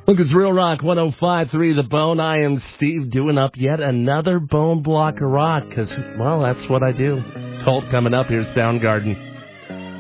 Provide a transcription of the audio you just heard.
Look, it's Real Rock 105.3 The Bone. I am Steve doing up yet another bone block of rock because, well, that's what I do. Colt coming up. Here's Soundgarden.